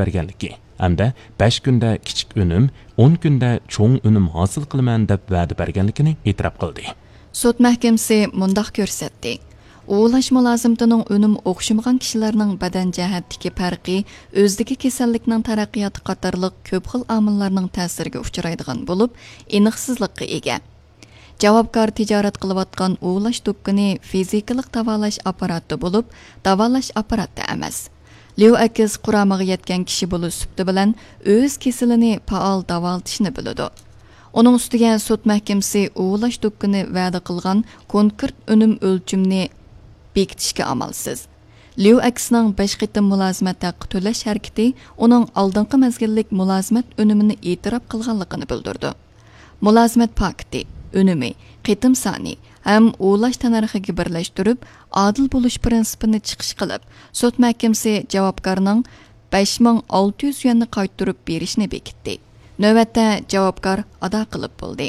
berganligi hamda 5 kunda kichik unum 10 kunda cho'ng unum hosil qilaman deb va'da berganligini e'tirof qildi. Sud mahkamasi mundaq ko'rsatdi. O'g'lash mulozimatining unum o'xshamagan kishilarning badan jihatdagi farqi o'zdagi kasallikning taraqqiyoti qatorliq ko'p xil omillarning ta'siriga uchraydigan bo'lib, aniqsizlikqa ega. Javobgar tijorat qilayotgan o'g'lash do'kkani fizikalik davolash apparati bo'lib, davolash apparati emas. Leo akiz quramiga yetgan kishi bo'lib subti bilan o'z kasalini faol davolashni biladi. Onun ustiga sud mahkamasi o'g'lash do'kkani va'da qilgan konkret unum o'lchimni bekitishga amalsiz. Leo aksining 5 qitim mulozimat haqqi to'lash harakati uning oldingi mezgillik mulozimat unumini e'tirof qilganligini bildirdi. Mulozimat paketi, unumi, qitim soni ham o'g'lash tanarxiga birlashtirib, adil bo'lish prinsipini chiqish qilib, sud mahkamasi javobgarning 5600 yuanni qaytarib berishni bekitdi. Növbətdə javobgar ado qilib bo'ldi.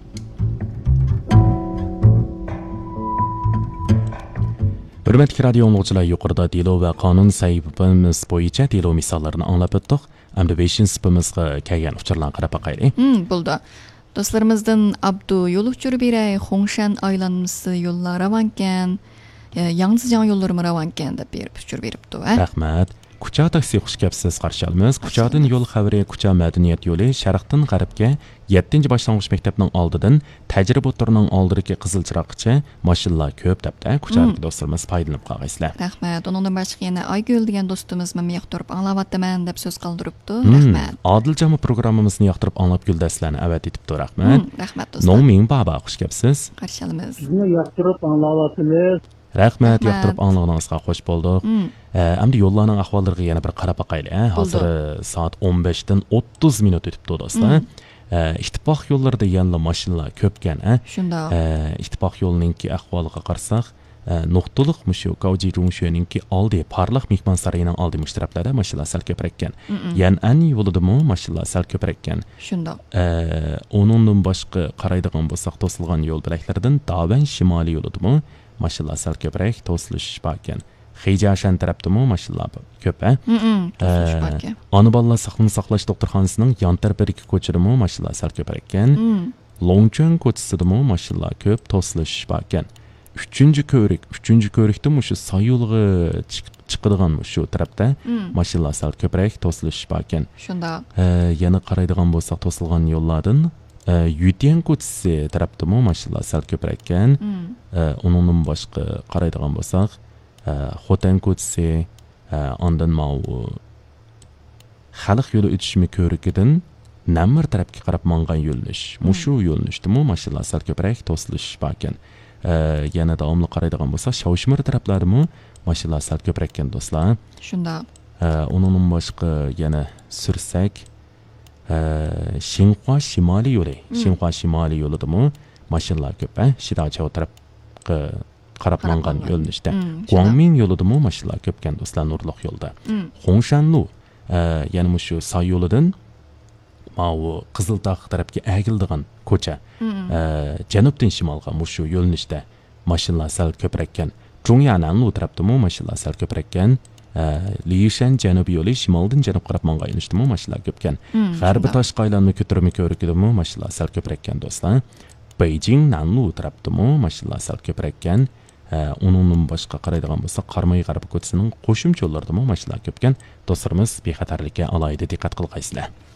Hurmatli radio tinglovchilar, yuqorida delo va qonun saytimiz bo'yicha delo misollarini anglab o'tdik. Endi 5-sifimizga kelgan uchurlarni qarab boqaylik. Bo'ldi. Do'stlarimizdan Abdu yo'l uchirib beray, Xongshan aylanmasi yo'llar ravankan, Yangzijan yo'llari ravankan deb berib uchirib beribdi. Rahmat. Kucha taksi xush kelibsiz, qarshi olamiz. Kuchadan yo'l xavri, Kucha madaniyat yo'li sharqdan g'arbga 7-boshlang'ich maktabning oldidan tajriba o'tirining oldidagi qizil chiroqgacha mashinalar ko'p debda. Kuchalik do'stlarimiz foydalanib qolgaysizlar. Rahmat. Undan boshqa yana Aygul degan do'stimiz men yoqtirib anglayapman deb so'z qoldiribdi. Rahmat. Odiljon programmamizni yoqtirib anglab guldaslarni avat etibdi. Rahmat. Rahmat do'stlar. Noming baba xush kelibsiz. Qarshi olamiz. Sizni yoqtirib anglayapmiz. Rahmat, yoqtirib anglag'iningizga xush bo'ldik. Endi yo'llarning ahvollariga yana bir qarab boqaylik. Hozir soat 15 dan 30 minut o'tibdi do'stlar. Ittifoq yo'llarida yana mashinalar ko'pgan. Shundoq. Ittifoq yo'lininki ahvoliga qarasak, nuqtaliq mushu Gauji Rungshuninki oldi parlaq mehmon saroyining oldi mushtaraflarda mashinalar sal ko'proq ekan. Yan'an yo'lidami mashinalar sal ko'proq ekan. Shundoq. Uningdan boshqa qaraydigan bo'lsak, to'silgan yo'l bo'laklaridan Davan shimoliy yo'lidami mashinalar sal ko'proq to'silish bor ekan. Xijashan tarafdami mashinalar ko'p, to'silish bor ekan. Ona bolalar saqliqni saqlash doktorxonasining yon tarafidagi ko'chadami mashinalar sal ko'proq ekan. Longchon ko'chasidami mashinalar ko'p to'silish bor ekan. 3-ko'rikda mushu soyulg'i chiqadigan shu tarafda mashinalar sal ko'proq to'silish bor ekan. Shundoq. Yana qaraydigan bo'lsak, to'silgan yo'llardan Yutian ko'chasi tarafdami mashinalar sal ko'proq ekan. Uningdan boshqa qaraydigan bo'lsak, Xotan ko'chasi, ondan xalq yo'li o'tishmi ko'rikidan Namir tarafga qarab mangan yo'lnish. Mushu yo'lnishdimi mashinalar sal ko'proq to'silish bor ekan. Yana davomli qaraydigan bo'lsak, Shavshmir taraflaridami mashinalar sal ko'proq ekan do'stlar. Shundoq. Uningdan boshqa yana sursak, Xinhua shimoliy yo'li. Xinhua shimoliy yo'lidami mashinalar ko'p, Shidaochao tarafga qarab mangan yo'lnishda. Guangming yo'lidami mashinalar ko'p ekan do'stlar, nurliq yo'lda. Xongshanlu, yana mushu Soy yo'lidan Qiziltog' tarafga agildigan ko'cha. Janubdan shimolga mushu yo'lnishda mashinalar sal ko'proq ekan. Zhongyananlu tarafdami mashinalar sal ko'proq ekan. Liyishan janubiy yo'li shimoldan janubga qarab mangan yo'lnishdami mashinalar ko'p ekan. G'arbiy Toshqaylarni ko'tarma ko'rikidami mashinalar sal ko'proq ekan do'stlar. Beijing Nanlu tarafdami mashinalar sal ko'proq ekan. Uningdan boshqa qaraydigan bo'lsak, Qarmay g'arbiy ko'chasining qo'shimcha yo'llaridami mashinalar ko'p ekan. Do'stlarimiz bexatarlikka alohida diqqat qilgaysizlar.